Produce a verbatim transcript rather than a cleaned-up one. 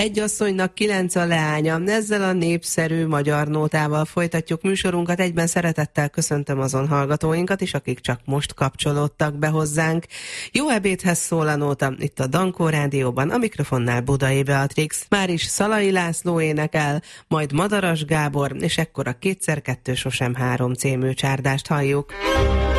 Egy asszonynak kilenc a leánya. Ezzel a népszerű magyar nótával folytatjuk műsorunkat. Egyben szeretettel köszöntöm azon hallgatóinkat is, akik csak most kapcsolódtak be hozzánk. Jó ebédhez szól a nóta itt a Dankó Rádióban, a mikrofonnál Budai Beatrix. Már is Szalai László énekel, majd Madaras Gábor, és ekkor a Kétszer kettő sosem három című csárdást halljuk.